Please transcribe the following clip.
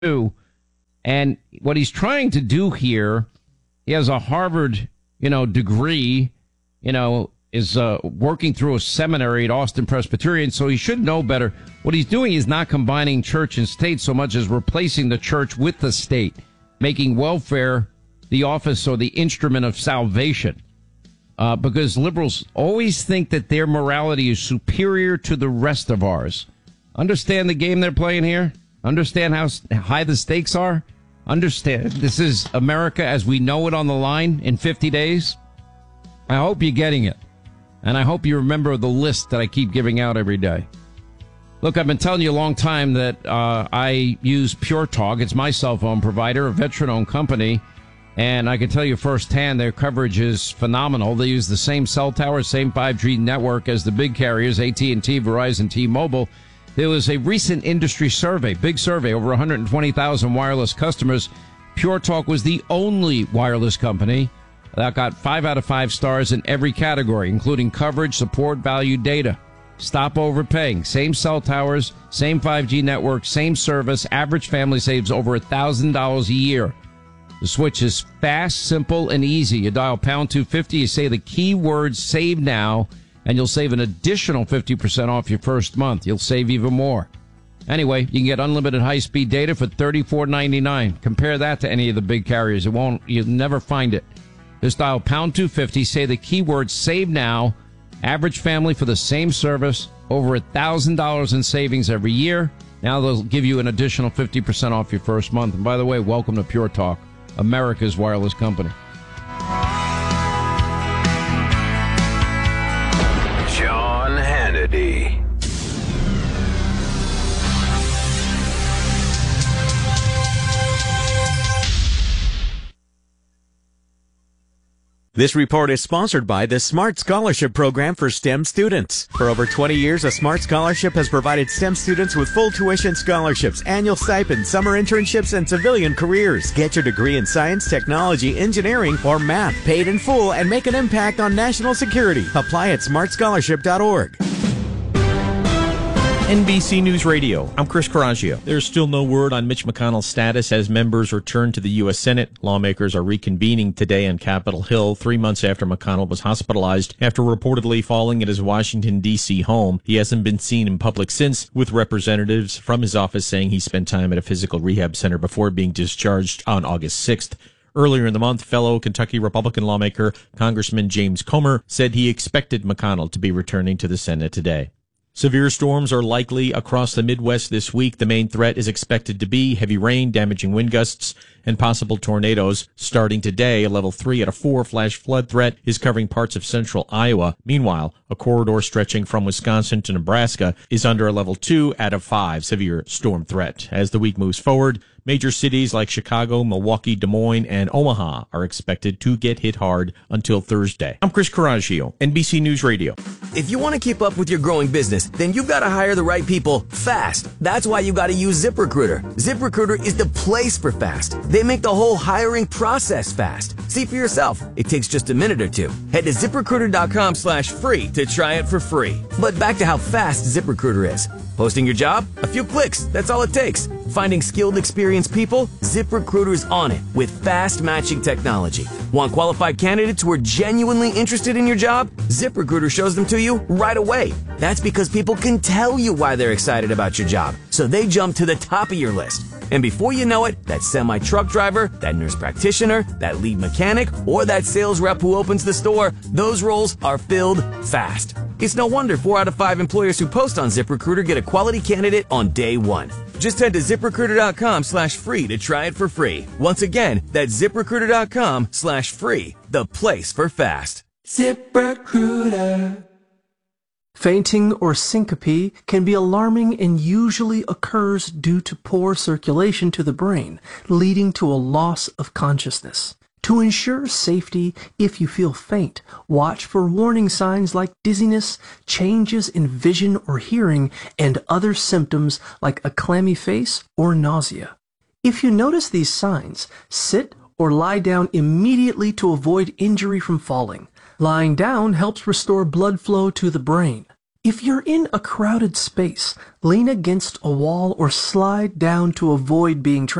do. And what he's trying to do here, he has a Harvard, degree, is working through a seminary at Austin Presbyterian, so he should know better. What he's doing is not combining church and state so much as replacing the church with the state, making welfare the office or the instrument of salvation. Because liberals always think that their morality is superior to the rest of ours. Understand the game they're playing here? Understand how high the stakes are? Understand this is America as we know it on the line in 50 days? I hope you're getting it. And I hope you remember the list that I keep giving out every day. Look, I've been telling you a long time that I use Pure Talk. It's my cell phone provider, a veteran-owned company. And I can tell you firsthand, their coverage is phenomenal. They use the same cell tower, same 5G network as the big carriers, AT&T, Verizon, T-Mobile. There was a recent industry survey, big survey, over 120,000 wireless customers. Pure Talk was the only wireless company that got 5 out of 5 stars in every category, including coverage, support, value, data. Stop overpaying. Same cell towers, same 5G network, same service. Average family saves over $1,000 a year. The switch is fast, simple, and easy. You dial pound 250, you say the keyword save now, and you'll save an additional 50% off your first month. You'll save even more. Anyway, you can get unlimited high-speed data for $34.99. Compare that to any of the big carriers. You'll never find it. Just dial pound 250, say the keyword save now. Average family for the same service, over $1,000 in savings every year. Now they'll give you an additional 50% off your first month. And by the way, welcome to Pure Talk, America's wireless company. Sean Hannity. This report is sponsored by the Smart Scholarship Program for STEM students. For over 20 years, a Smart Scholarship has provided STEM students with full tuition scholarships, annual stipends, summer internships, and civilian careers. Get your degree in science, technology, engineering, or math paid in full and make an impact on national security. Apply at smartscholarship.org. NBC News Radio, I'm Chris Coraggio. There's still no word on Mitch McConnell's status as members return to the U.S. Senate. Lawmakers are reconvening today on Capitol Hill, 3 months after McConnell was hospitalized after reportedly falling at his Washington, D.C. home. He hasn't been seen in public since, with representatives from his office saying he spent time at a physical rehab center before being discharged on August 6th. Earlier in the month, fellow Kentucky Republican lawmaker Congressman James Comer said he expected McConnell to be returning to the Senate today. Severe storms are likely across the Midwest this week. The main threat is expected to be heavy rain, damaging wind gusts, and possible tornadoes. Starting today, a level 3 out of 4 flash flood threat is covering parts of central Iowa. Meanwhile, a corridor stretching from Wisconsin to Nebraska is under a level 2 out of 5 severe storm threat. As the week moves forward, major cities like Chicago, Milwaukee, Des Moines, and Omaha are expected to get hit hard until Thursday. I'm Chris Coraggio, NBC News Radio. If you want to keep up with your growing business, then you've got to hire the right people fast. That's why you got to use ZipRecruiter. ZipRecruiter is the place for fast. They make the whole hiring process fast. See for yourself. It takes just a minute or two. Head to ZipRecruiter.com/free to try it for free. But back to how fast ZipRecruiter is. Posting your job? A few clicks. That's all it takes. Finding skilled, experienced people? ZipRecruiter's on it with fast matching technology. Want qualified candidates who are genuinely interested in your job? ZipRecruiter shows them to you right away. That's because people can tell you why they're excited about your job, so they jump to the top of your list. And before you know it, that semi-truck driver, that nurse practitioner, that lead mechanic, or that sales rep who opens the store, those roles are filled fast. It's no wonder 4 out of 5 employers who post on ZipRecruiter get a quality candidate on day one. Just head to ZipRecruiter.com/free to try it for free. Once again, that's ZipRecruiter.com/free, the place for fast. ZipRecruiter. Fainting or syncope can be alarming and usually occurs due to poor circulation to the brain, leading to a loss of consciousness. To ensure safety, if you feel faint, watch for warning signs like dizziness, changes in vision or hearing, and other symptoms like a clammy face or nausea. If you notice these signs, sit or lie down immediately to avoid injury from falling. Lying down helps restore blood flow to the brain. If you're in a crowded space, lean against a wall or slide down to avoid being